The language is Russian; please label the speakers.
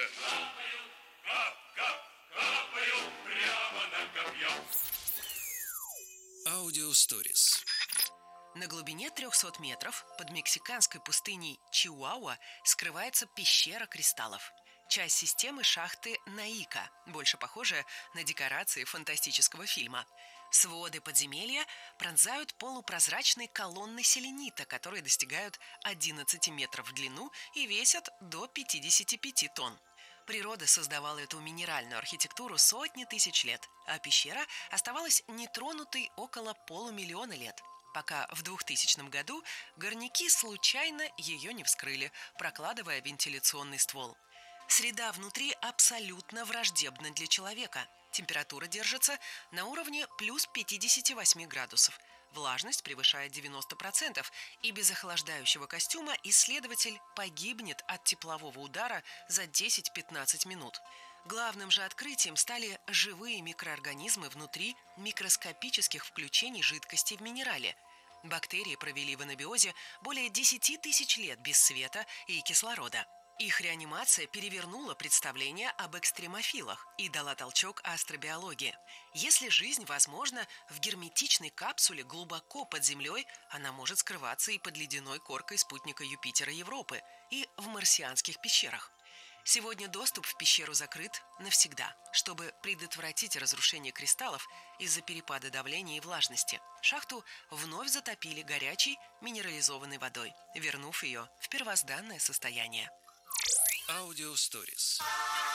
Speaker 1: Капают, капают прямо на копье.
Speaker 2: Аудиосторис.
Speaker 3: На глубине 300 метров под мексиканской пустыней Чиуауа скрывается пещера кристаллов. Часть системы шахты Наика, больше похожая на декорации фантастического фильма. Своды подземелья пронзают полупрозрачные колонны селенита, которые достигают 11 метров в длину и весят до 55 тонн. Природа создавала эту минеральную архитектуру сотни тысяч лет, а пещера оставалась нетронутой около полумиллиона лет, пока в 2000 году горняки случайно ее не вскрыли, прокладывая вентиляционный ствол. Среда внутри абсолютно враждебна для человека. Температура держится на уровне плюс 58 градусов. Влажность превышает 90%, и без охлаждающего костюма исследователь погибнет от теплового удара за 10-15 минут. Главным же открытием стали живые микроорганизмы внутри микроскопических включений жидкости в минерале. Бактерии провели в анабиозе более 10 тысяч лет без света и кислорода. Их реанимация перевернула представление об экстремофилах и дала толчок астробиологии. Если жизнь возможна в герметичной капсуле глубоко под землей, она может скрываться и под ледяной коркой спутника Юпитера Европы, и в марсианских пещерах. Сегодня доступ в пещеру закрыт навсегда, чтобы предотвратить разрушение кристаллов из-за перепада давления и влажности. Шахту вновь затопили горячей минерализованной водой, вернув ее в первозданное состояние.
Speaker 2: Аудиосторис.